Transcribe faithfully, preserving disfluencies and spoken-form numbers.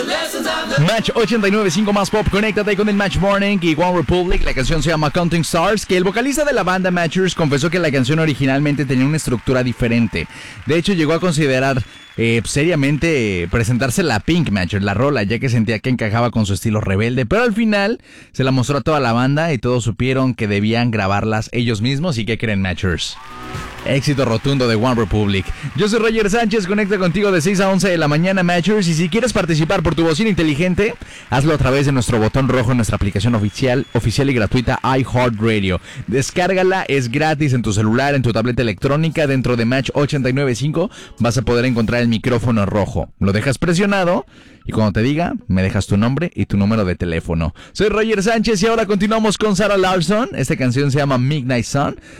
Match ochenta y nueve punto cinco más pop, conéctate con el Match Morning y One Republic. La canción se llama Counting Stars, que el vocalista de la banda Matchers confesó que la canción originalmente tenía una estructura diferente. De hecho, llegó a considerar eh, seriamente eh, presentársela a Pink Matcher, la rola, ya que sentía que encajaba con su estilo rebelde, pero al final se la mostró a toda la banda y todos supieron que debían grabarlas ellos mismos. ¿Y qué creen, Matchers? Éxito rotundo de One Republic. Yo soy Roger Sánchez, conecta contigo de seis a once de la mañana, Matchers. Y si quieres participar por tu bocina inteligente, hazlo a través de nuestro botón rojo en nuestra aplicación oficial, oficial y gratuita iHeartRadio. Descárgala, es gratis en tu celular, en tu tableta electrónica. Dentro de Match ochenta y nueve punto cinco vas a poder encontrar el micrófono rojo. Lo dejas presionado y cuando te diga, me dejas tu nombre y tu número de teléfono. Soy Roger Sánchez y ahora continuamos con Sarah Larsson. Esta canción se llama Midnight Sun.